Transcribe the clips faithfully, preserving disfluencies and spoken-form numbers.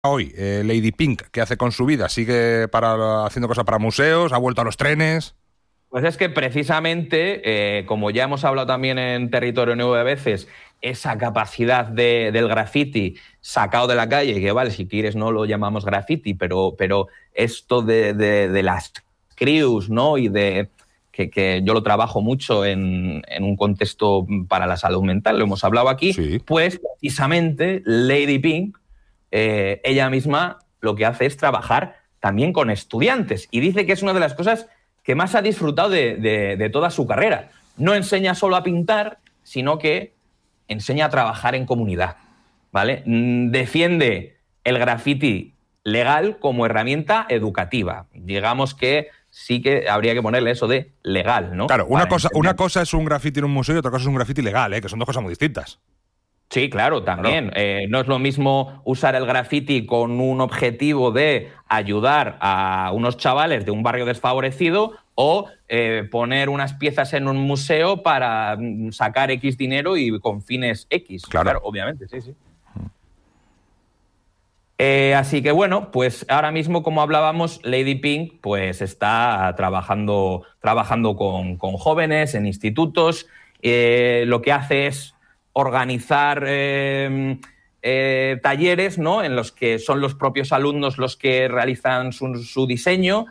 hoy eh, Lady Pink, ¿qué hace con su vida? ¿Sigue para, haciendo cosas para museos? ¿Ha vuelto a los trenes? Pues es que precisamente, eh, como ya hemos hablado también en Territorio Nuevo a veces, esa capacidad de, del graffiti sacado de la calle, que vale, si quieres no lo llamamos graffiti, pero, pero esto de, de, de las crews, ¿no? Y de que, que yo lo trabajo mucho en, en un contexto para la salud mental, lo hemos hablado aquí, sí. Pues precisamente Lady Pink, eh, ella misma lo que hace es trabajar también con estudiantes y dice que es una de las cosas que más ha disfrutado de, de, de toda su carrera. No enseña solo a pintar, sino que enseña a trabajar en comunidad, ¿vale? Defiende el graffiti legal como herramienta educativa. Digamos que sí que habría que ponerle eso de legal, ¿no? Claro, una, cosa, una cosa es un graffiti en un museo y otra cosa es un graffiti legal, ¿eh? Que son dos cosas muy distintas. Sí, claro, también. Claro. Eh, no es lo mismo usar el graffiti con un objetivo de ayudar a unos chavales de un barrio desfavorecido o eh, poner unas piezas en un museo para sacar X dinero y con fines X. Claro, claro obviamente, sí, sí. Eh, así que bueno, pues ahora mismo, como hablábamos, Lady Pink pues está trabajando, trabajando con, con jóvenes en institutos. Eh, lo que hace es organizar eh, eh, talleres, ¿no? En los que son los propios alumnos los que realizan su, su diseño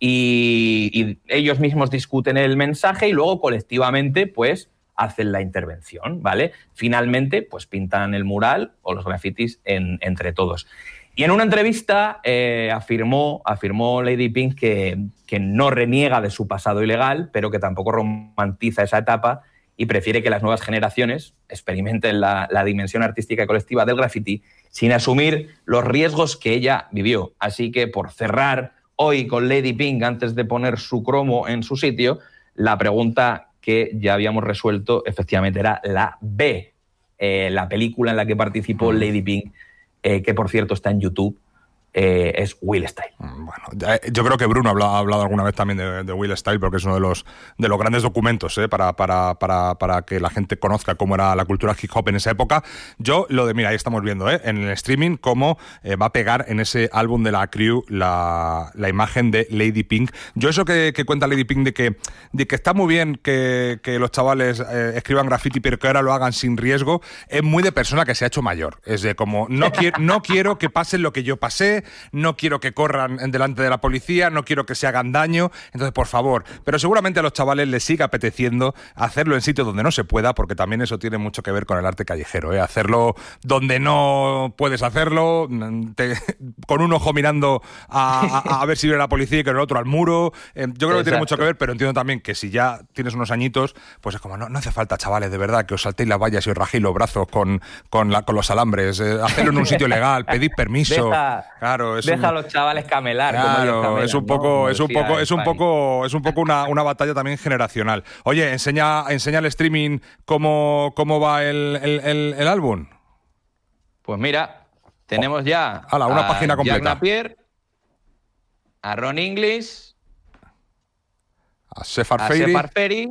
y, y ellos mismos discuten el mensaje y luego colectivamente pues hacen la intervención, ¿vale? Finalmente pues pintan el mural o los grafitis en, entre todos. Y en una entrevista eh, afirmó, afirmó Lady Pink que, que no reniega de su pasado ilegal, pero que tampoco romantiza esa etapa y prefiere que las nuevas generaciones experimenten la, la dimensión artística y colectiva del graffiti sin asumir los riesgos que ella vivió. Así que, por cerrar hoy con Lady Pink, antes de poner su cromo en su sitio, la pregunta que ya habíamos resuelto efectivamente era la B, eh, la película en la que participó Lady Pink, eh, que por cierto está en YouTube. Eh, es Will Style. Bueno, yo creo que Bruno ha hablado, ha hablado alguna vez también de, de Will Style, porque es uno de los, de los grandes documentos ¿eh? para, para, para, para que la gente conozca cómo era la cultura hip hop en esa época. Yo, lo de, mira, ahí estamos viendo ¿eh? en el streaming cómo eh, va a pegar en ese álbum de la Crew la, la imagen de Lady Pink. Yo eso que, que cuenta Lady Pink de que, de que está muy bien que, que los chavales eh, escriban graffiti, pero que ahora lo hagan sin riesgo, es muy de persona que se ha hecho mayor. Es de como, no, quiero, no quiero que pasen lo que yo pasé, no quiero que corran delante de la policía, no quiero que se hagan daño, entonces por favor, pero seguramente a los chavales les sigue apeteciendo hacerlo en sitios donde no se pueda, porque también eso tiene mucho que ver con el arte callejero, ¿eh? Hacerlo donde no puedes hacerlo, te, con un ojo mirando a, a, a ver si viene la policía y con el otro al muro, eh, yo creo que Exacto. tiene mucho que ver, pero entiendo también que si ya tienes unos añitos, pues es como, no, no hace falta, chavales, de verdad, que os saltéis las vallas y os rajéis los brazos con, con, la, con los alambres, eh, hacerlo en un sitio legal, pedid permiso, Deja. claro, es Deja un... a los chavales camelar. Claro, como ellos camelan, es un poco, ¿no? es un poco, es un poco, es un poco una, una batalla también generacional. Oye, enseña, enseña el streaming cómo, cómo va el, el, el, el álbum. Pues mira, tenemos ya Hala, una a página completa. Jack Napier, a Ron English, a Sefar a Sefar Ferry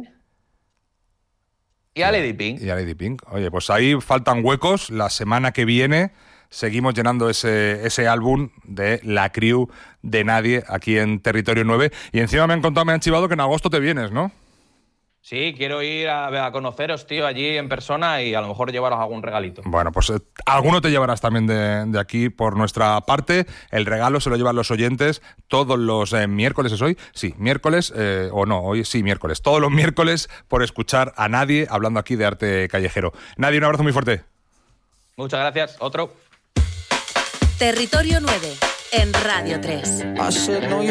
y a Lady Pink. Y a Lady Pink. Oye, pues ahí faltan huecos. La semana que viene seguimos llenando ese, ese álbum de la Crew de Nadie aquí en Territorio nueve. Y encima me han contado, me han chivado que en agosto te vienes, ¿no? Sí, quiero ir a, a conoceros, tío, allí en persona y a lo mejor llevaros algún regalito. Bueno, pues eh, alguno te llevarás también de, de aquí por nuestra parte. El regalo se lo llevan los oyentes todos los eh, miércoles, ¿es hoy? Sí, miércoles, eh, o no, hoy sí, miércoles. Todos los miércoles por escuchar a Nadie hablando aquí de arte callejero. Nadie, un abrazo muy fuerte. Muchas gracias. Otro. Territorio nueve, en Radio tres.